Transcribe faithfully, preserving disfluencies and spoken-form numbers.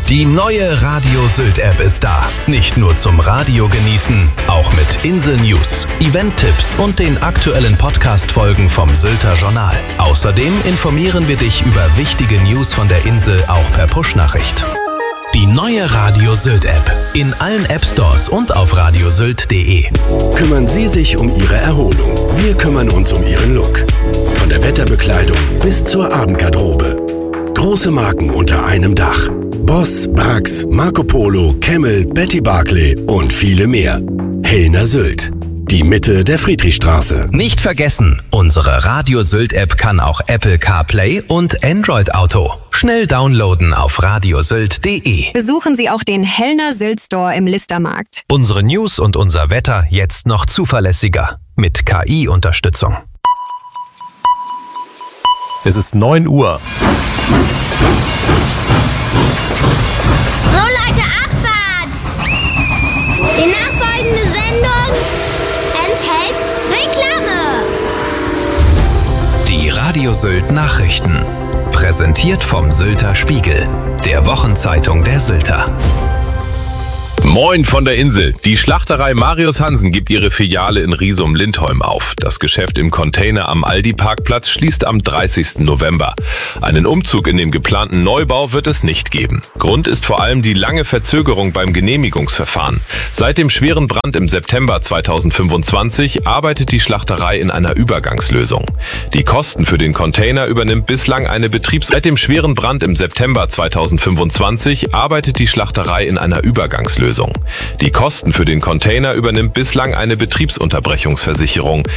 Die neue Radio Sylt App ist da. Nicht nur zum Radio genießen, auch mit Insel-News, Event-Tipps und den aktuellen Podcast-Folgen vom Sylter Journal. Außerdem informieren wir dich über wichtige News von der Insel auch per Push-Nachricht. Die neue Radio Sylt App. In allen App-Stores und auf radiosylt punkt de. Kümmern Sie sich um Ihre Erholung. Wir kümmern uns um Ihren Look. Von der Wetterbekleidung bis zur Abendgarderobe. Große Marken unter einem Dach. Boss, Brax, Marco Polo, Camel, Betty Barclay und viele mehr. Hellner Sylt. Die Mitte der Friedrichstraße. Nicht vergessen, unsere Radio Sylt App kann auch Apple CarPlay und Android Auto. Schnell downloaden auf radiosylt punkt de. Besuchen Sie auch den Hellner Sylt Store im Listermarkt. Unsere News und unser Wetter jetzt noch zuverlässiger. Mit K I-Unterstützung. Es ist neun Uhr. So Leute, Abfahrt! Die nachfolgende Sendung enthält Reklame. Die Radio Sylt Nachrichten. Präsentiert vom Sylter Spiegel, der Wochenzeitung der Sylter. Moin von der Insel. Die Schlachterei Marius Hansen gibt ihre Filiale in Riesum-Lindholm auf. Das Geschäft im Container am Aldi-Parkplatz schließt am dreißigsten November. Einen Umzug in dem geplanten Neubau wird es nicht geben. Grund ist vor allem die lange Verzögerung beim Genehmigungsverfahren. Seit dem schweren Brand im September zweitausendfünfundzwanzig arbeitet die Schlachterei in einer Übergangslösung. Die Kosten für den Container übernimmt bislang eine Betriebs... Seit dem schweren Brand im September zweitausendfünfundzwanzig arbeitet die Schlachterei in einer Übergangslösung. Die Kosten für den Container übernimmt bislang eine Betriebsunterbrechungsversicherung.